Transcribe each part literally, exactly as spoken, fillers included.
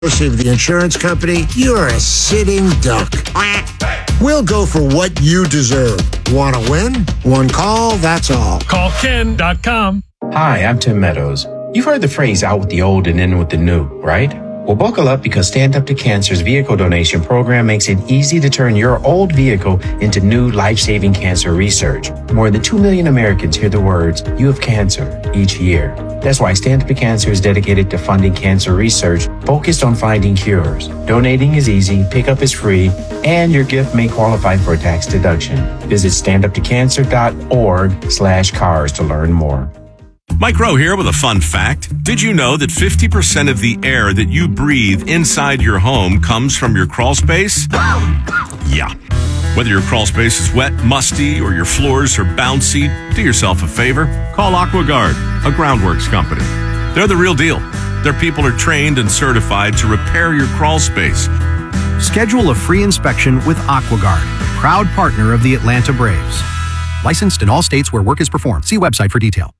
Of the insurance company, you're a sitting duck. We'll go for what you deserve. Want to win? One call, that's all. Call Ken dot com. Hi, I'm Tim Meadows. You've heard the phrase out with the old and in with the new, right? Well, buckle up because Stand Up to Cancer's vehicle donation program makes it easy to turn your old vehicle into new life-saving cancer research. More than two million Americans hear the words, "You have cancer," each year. That's why Stand Up to Cancer is dedicated to funding cancer research focused on finding cures. Donating is easy, pickup is free, and your gift may qualify for a tax deduction. Visit standuptocancer.org slash cars to learn more. Mike Rowe here with a fun fact. Did you know that fifty percent of the air that you breathe inside your home comes from your crawl space? Yeah. Whether your crawl space is wet, musty, or your floors are bouncy, do yourself a favor. Call AquaGuard, a groundworks company. They're the real deal. Their people are trained and certified to repair your crawl space. Schedule a free inspection with AquaGuard, proud partner of the Atlanta Braves. Licensed in all states where work is performed. See website for detail.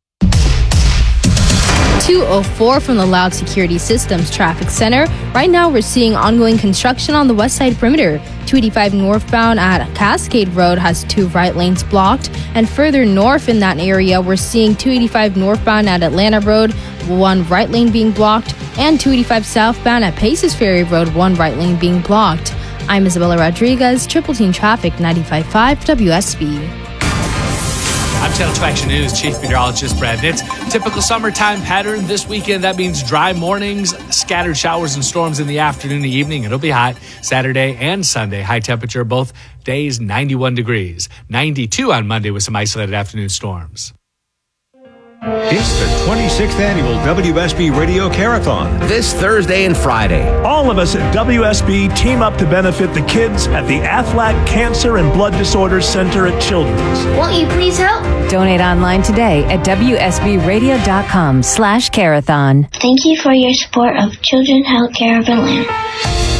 two oh four from the Loud Security Systems Traffic Center. Right now, we're seeing ongoing construction on the west side perimeter. two eighty-five northbound at Cascade Road has two right lanes blocked. And further north in that area, we're seeing two eighty-five northbound at Atlanta Road, one right lane being blocked, and two eighty-five southbound at Paces Ferry Road, one right lane being blocked. I'm Isabella Rodriguez, Triple Team Traffic, ninety-five point five W S B. I'm Channel two Action News Chief Meteorologist Brad Nitz. Typical summertime pattern this weekend. That means dry mornings, scattered showers and storms in the afternoon and evening. It'll be hot Saturday and Sunday. High temperature both days, ninety-one degrees. ninety-two on Monday with some isolated afternoon storms. It's the twenty-sixth Annual W S B Radio Carathon. This Thursday and Friday. All of us at W S B team up to benefit the kids at the Aflac Cancer and Blood Disorders Center at Children's. Won't you please help? Donate online today at wsbradio.com slash carathon. Thank you for your support of Children's Healthcare of Atlanta.